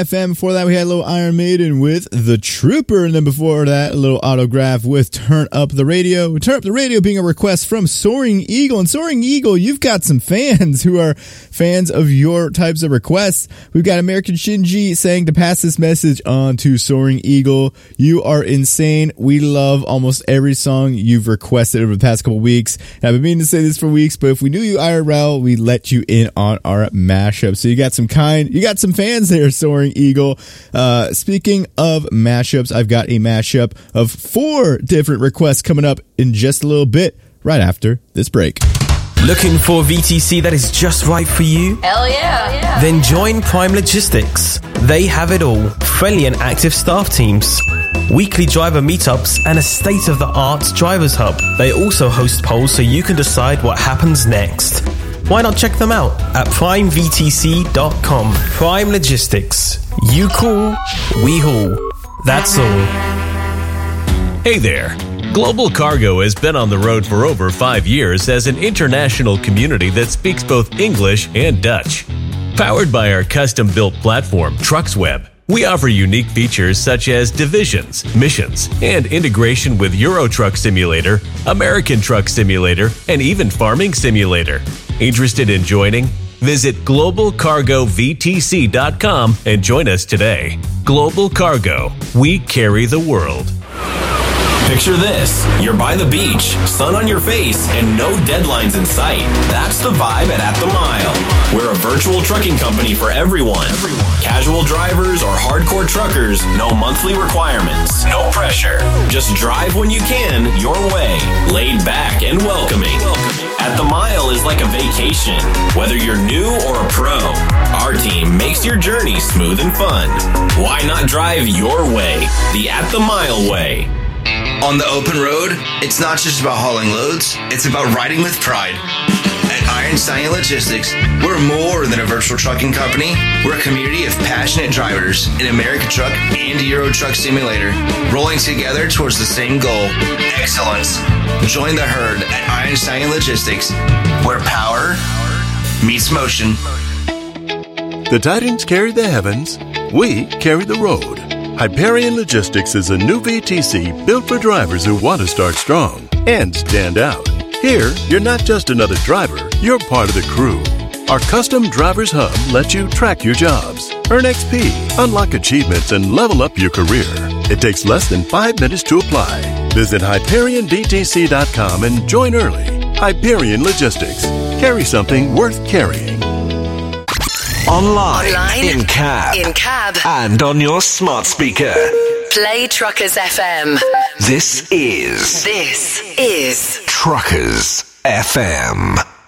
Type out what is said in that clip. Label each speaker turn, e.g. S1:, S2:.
S1: FM. Before that, we had a little Iron Maiden with The Trooper. And then before that, a little Autograph with Turn Up the Radio. Turn Up the Radio being a request from Soaring Eagle. And Soaring Eagle, you've got some fans who are fans of your types of requests. We've got American Shinji saying to pass this message on to Soaring Eagle. You are insane. We love almost every song you've requested over the past couple weeks. And I've been meaning to say this for weeks, but if we knew you IRL, we'd let you in on our mashup. So you got some fans there, Soaring Eagle. Speaking of mashups, I've got a mashup of 4 different requests coming up in just a little bit, right after this break.
S2: Looking for VTC that is just right for you?
S3: Hell yeah.
S2: Then join Prime Logistics. They have it all. Friendly and active staff teams, weekly driver meetups, and a state-of-the-art drivers hub. They also host polls so you can decide what happens next. Why not check them out at primevtc.com. Prime Logistics. You call, we haul. That's all.
S4: Hey there. Global Cargo has been on the road for over 5 years as an international community that speaks both English and Dutch. Powered by our custom-built platform, TrucksWeb, we offer unique features such as divisions, missions, and integration with Euro Truck Simulator, American Truck Simulator, and even Farming Simulator. Interested in joining? Visit globalcargovtc.com and join us today. Global Cargo. We carry the world.
S5: Picture this. You're by the beach, sun on your face, and no deadlines in sight. That's the vibe at The Mile. We're a virtual trucking company for everyone. Casual drivers or hardcore truckers, no monthly requirements, no pressure. Just drive when you can, your way, laid back and welcoming. At The Mile is like a vacation, whether you're new or a pro. Our team makes your journey smooth and fun. Why not drive your way, the At The Mile way?
S6: On the open road, it's not just about hauling loads, it's about riding with pride. At Iron Stallion Logistics, we're more than a virtual trucking company. We're a community of passionate drivers in American Truck and Euro Truck Simulator, rolling together towards the same goal, excellence. Join the herd at Iron Stallion Logistics, where power meets motion.
S7: The Titans carry the heavens, we carry the road. Hyperion Logistics is a new VTC built for drivers who want to start strong and stand out. Here, you're not just another driver, you're part of the crew. Our custom Drivers Hub lets you track your jobs, earn XP, unlock achievements, and level up your career. It takes less than 5 minutes to apply. Visit HyperionVTC.com and join early. Hyperion Logistics. Carry something worth carrying.
S8: Online, in cab, and on your smart speaker.
S3: Play Truckers FM.
S8: This is
S3: Truckers
S8: FM.